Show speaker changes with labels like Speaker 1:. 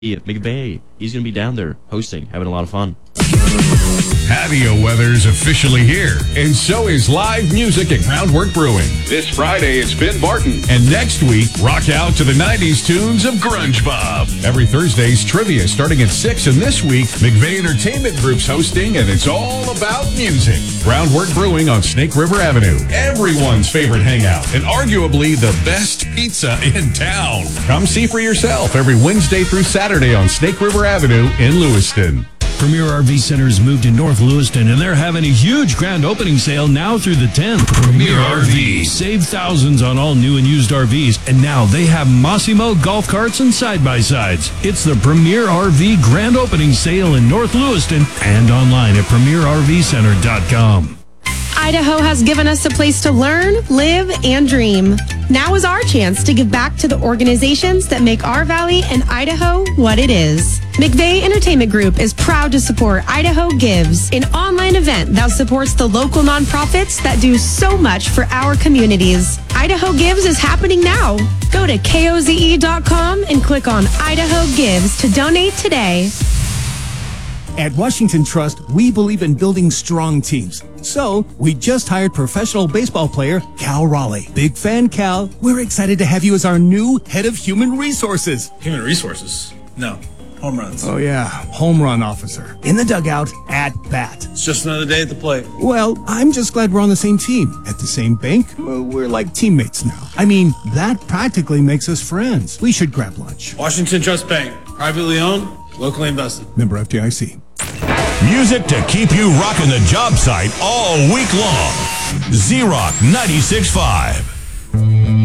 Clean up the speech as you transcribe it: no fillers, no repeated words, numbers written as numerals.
Speaker 1: McVay. He's going to be down there hosting, having a lot of fun.
Speaker 2: Patio weather's officially here, and so is live music at Groundwork Brewing. This Friday, it's Ben Barton. And next week, rock out to the 90s tunes of Grunge Bob. Every Thursday's trivia starting at 6, and this week, McVay Entertainment Group's hosting, and it's all about music. Groundwork Brewing on Snake River Avenue. Everyone's favorite hangout, and arguably the best pizza in town. Come see for yourself every Wednesday through Saturday on Snake River Avenue in Lewiston.
Speaker 3: Premier RV Center has moved to North Lewiston, and they're having a huge grand opening sale now through the 10th. Premier RV. Save thousands on all new and used RVs, and now they have Massimo golf carts and side-by-sides. It's the Premier RV grand opening sale in North Lewiston and online at premierrvcenter.com.
Speaker 4: Idaho has given us a place to learn, live, and dream. Now is our chance to give back to the organizations that make our valley and Idaho what it is. McVay Entertainment Group is proud to support Idaho Gives, an online event that supports the local nonprofits that do so much for our communities. Idaho Gives is happening now. Go to koze.com and click on Idaho Gives to donate today.
Speaker 5: At Washington Trust, we believe in building strong teams. So, we just hired professional baseball player Cal Raleigh. Big fan, Cal. We're excited to have you as our new head of human resources.
Speaker 6: Human resources? No. Home runs.
Speaker 5: Oh, yeah. Home run officer. In the dugout, at bat.
Speaker 6: It's just another day at the plate.
Speaker 5: Well, I'm just glad we're on the same team. At the same bank, we're like teammates now. I mean, that practically makes us friends. We should grab lunch.
Speaker 6: Washington Trust Bank. Privately owned, locally invested.
Speaker 5: Member FDIC.
Speaker 2: Music to keep you rocking the job site all week long. Z-Rock 96.5.